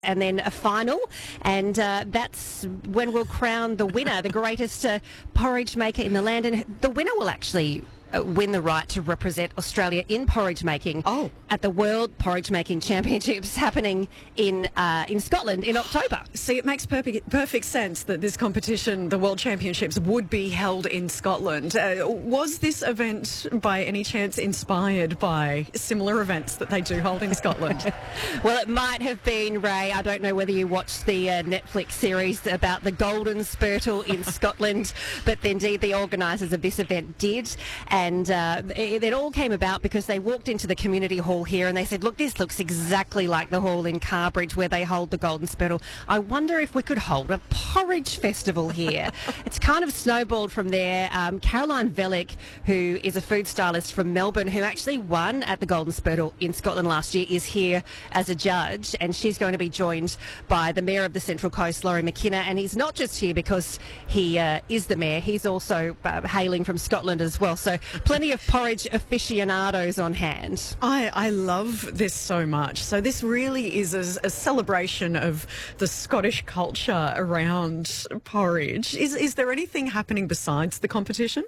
And then a final, and that's when we'll crown the winner, the greatest porridge maker in the land. And the winner will actually win the right to represent Australia in porridge making at the World Porridge Making Championships happening in Scotland in October. See, it makes perfect sense that this competition, the World Championships, would be held in Scotland. Was this event by any chance inspired by similar events that they do hold in Scotland? Well, it might have been, Ray. I don't know whether you watched the Netflix series about the Golden Spurtle in Scotland, but indeed the organisers of this event did. And it all came about because they walked into the community hall here and they said, look, this looks exactly like the hall in Carbridge where they hold the Golden Spurtle. I wonder if we could hold a porridge festival here. It's kind of snowballed from there. Caroline Vellick, who is a food stylist from Melbourne, who actually won at the Golden Spurtle in Scotland last year, is here as a judge, and she's going to be joined by the Mayor of the Central Coast, Laurie McKenna. And he's not just here because he is the Mayor, he's also hailing from Scotland as well. So plenty of porridge aficionados on hand. I love this so much. So this really is a celebration of the Scottish culture around porridge. Is there anything happening besides the competition?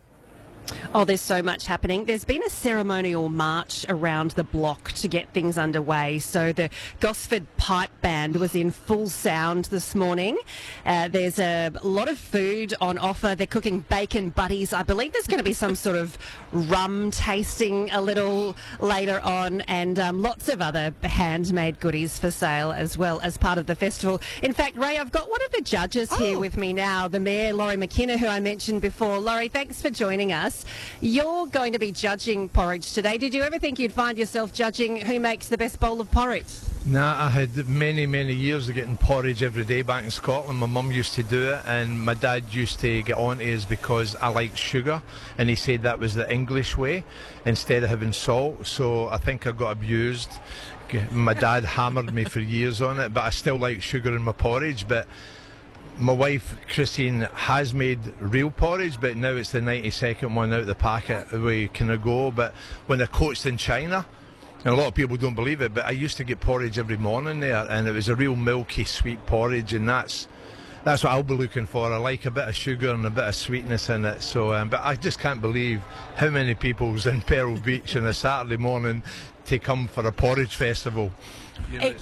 Oh, there's so much happening. There's been a ceremonial march around the block to get things underway. So the Gosford Pipe Band was in full sound this morning. There's a lot of food on offer. They're cooking bacon butties. I believe there's going to be some sort of rum tasting a little later on, and lots of other handmade goodies for sale as well as part of the festival. In fact, Ray, I've got one of the judges here with me now, the Mayor, Laurie McKenna, who I mentioned before. Laurie, thanks for joining us. You're going to be judging porridge today. Did you ever think you'd find yourself judging who makes the best bowl of porridge? Nah, I had many years of getting porridge every day back in Scotland. My mum used to do it, and my dad used to get on to us because I liked sugar, and he said that was the English way instead of having salt. So I think I got abused. My dad hammered me for years on it, but I still like sugar in my porridge. But my wife, Christine, has made real porridge, but now it's the 92nd one out of the packet we can go. But when I coached in China, and a lot of people don't believe it, but I used to get porridge every morning there, and it was a real milky, sweet porridge, and that's what I'll be looking for. I like a bit of sugar and a bit of sweetness in it. So, but I just can't believe how many people's in Pearl Beach on a Saturday morning to come for a porridge festival. You know,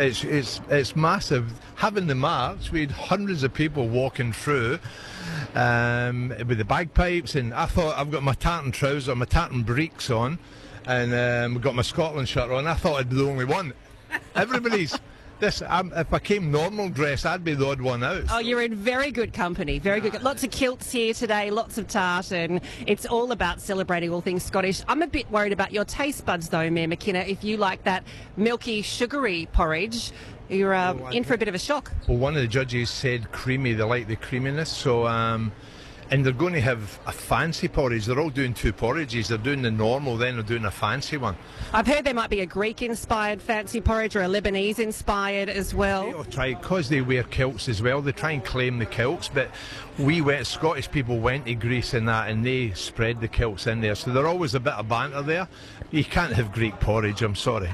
it's massive. Having the march, we had hundreds of people walking through with the bagpipes, and I thought, I've got my tartan trousers, my tartan breeks on, and got my Scotland shirt on. I thought I'd be the only one. Everybody's if I came normal dress, I'd be the odd one out. Oh, you're in very good company, very good. Lots of kilts here today, lots of tartan. It's all about celebrating all things Scottish. I'm a bit worried about your taste buds though, Mayor McKenna. If you like that milky, sugary porridge, you're in for a bit of a shock. Well, one of the judges said creamy, they like the creaminess, so and they're going to have a fancy porridge. They're all doing two porridges. They're doing the normal, then they're doing a fancy one. I've heard there might be a Greek-inspired fancy porridge or a Lebanese-inspired as well. They'll try, because they wear kilts as well, they try and claim the kilts, but Scottish people went to Greece and that, and they spread the kilts in there, so there's always a bit of banter there. You can't have Greek porridge, I'm sorry.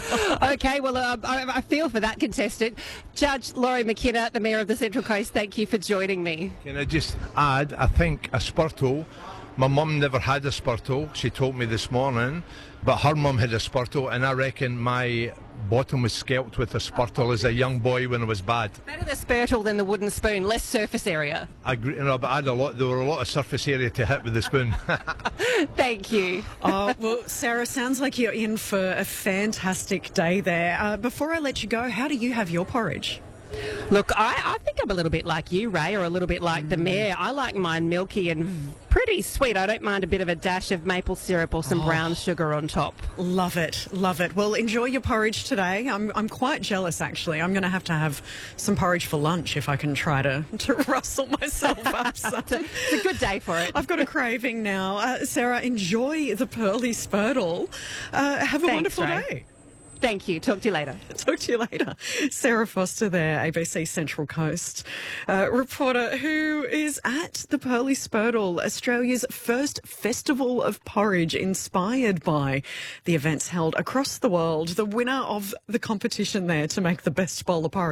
OK, well, I feel for that contestant. Judge Laurie McKenna, the Mayor of the Central Coast, thank you for joining me. Can I just add, I think a spurtle, my mum never had a spurtle, she told me this morning, but her mum had a spurtle, and I reckon my bottom was scalped with a spurtle as a young boy when I was bad. Better the spurtle than the wooden spoon, less surface area. I agree, but there were a lot of surface area to hit with the spoon. Thank you. Oh, well, Sarah, sounds like you're in for a fantastic day there. Before I let you go, how do you have your porridge? Look, I think I'm a little bit like you, Ray, or a little bit like the Mayor. I like mine milky and pretty sweet. I don't mind a bit of a dash of maple syrup or some brown sugar on top. Love it, love it. Well, enjoy your porridge today. I'm quite jealous, actually. I'm going to have some porridge for lunch if I can try to rustle myself up. It's a good day for it. I've got a craving now. Sarah, enjoy the Pearly Spurtle. Have a wonderful day. Thank you. Talk to you later. Talk to you later. Sarah Foster there, ABC Central Coast reporter, who is at the Pearly Spurtle, Australia's first festival of porridge inspired by the events held across the world. The winner of the competition there to make the best bowl of porridge.